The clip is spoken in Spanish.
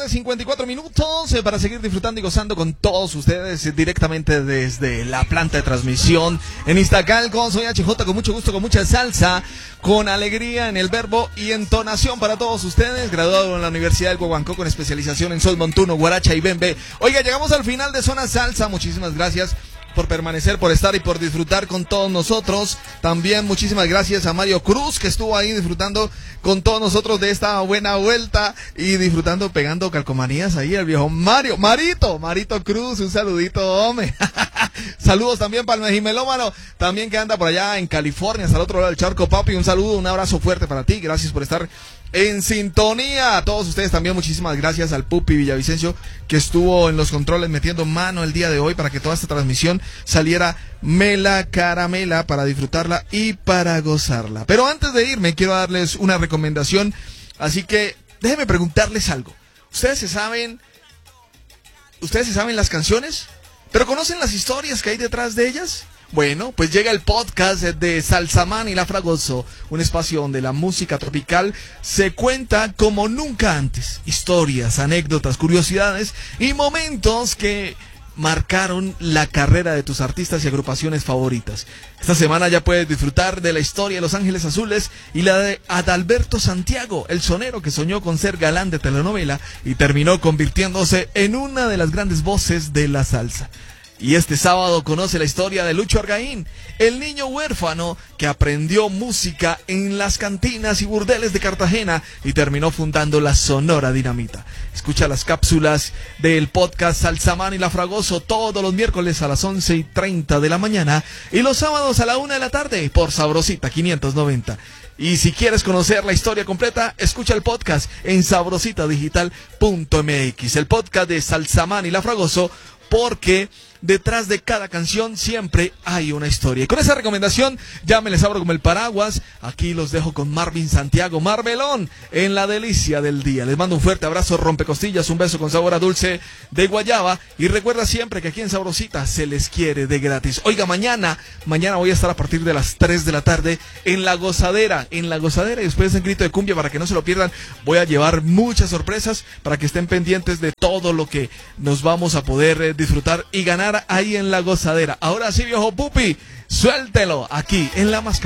tarde, 54 minutos, para seguir disfrutando y gozando con todos ustedes directamente desde la planta de transmisión en Iztacalco. Soy HJ, con mucho gusto, con mucha salsa, con alegría en el verbo y entonación para todos ustedes. Graduado en la Universidad del Guaguancó con especialización en sol montuno, guaracha y bembe. Oiga, llegamos al final de Zona Salsa. Muchísimas gracias por permanecer, por estar y por disfrutar con todos nosotros. También muchísimas gracias a Mario Cruz, que estuvo ahí disfrutando con todos nosotros de esta buena vuelta y disfrutando, pegando calcomanías ahí el viejo Marito Cruz, un saludito, hombre. Saludos también para el Mejimelómano, también que anda por allá en California, hasta el otro lado del charco, papi. Un saludo, un abrazo fuerte para ti, gracias por estar en sintonía. A todos ustedes también muchísimas gracias al Pupi Villavicencio, que estuvo en los controles metiendo mano el día de hoy para que toda esta transmisión saliera mela caramela, para disfrutarla y para gozarla. Pero antes de irme quiero darles una recomendación, así que déjenme preguntarles algo. ¿Ustedes se saben las canciones? ¿Pero conocen las historias que hay detrás de ellas? Bueno, pues llega el podcast de Salsamán y La Fragoso, un espacio donde la música tropical se cuenta como nunca antes. Historias, anécdotas, curiosidades y momentos que marcaron la carrera de tus artistas y agrupaciones favoritas. Esta semana ya puedes disfrutar de la historia de Los Ángeles Azules y la de Adalberto Santiago, el sonero que soñó con ser galán de telenovela y terminó convirtiéndose en una de las grandes voces de la salsa. Y este sábado conoce la historia de Lucho Argaín, el niño huérfano que aprendió música en las cantinas y burdeles de Cartagena y terminó fundando la Sonora Dinamita. Escucha las cápsulas del podcast Salsamán y La Fragoso todos los miércoles a las 11:30 de la mañana y los sábados a la 1 de la tarde por Sabrosita 590. Y si quieres conocer la historia completa, escucha el podcast en sabrositadigital.mx, el podcast de Salsamán y La Fragoso, porque detrás de cada canción siempre hay una historia. Y con esa recomendación ya me les abro como el paraguas. Aquí los dejo con Marvin Santiago, Marmelón, en la delicia del día. Les mando un fuerte abrazo, rompecostillas, un beso con sabor a dulce de guayaba. Y recuerda siempre que aquí en Sabrosita se les quiere de gratis. Oiga, mañana voy a estar a partir de las 3 de la tarde en La Gozadera. Y después en Grito de Cumbia, para que no se lo pierdan, voy a llevar muchas sorpresas para que estén pendientes de todo lo que nos vamos a poder disfrutar y ganar ahí en La Gozadera. Ahora sí, viejo Pupi, suéltelo aquí en La Mascarada.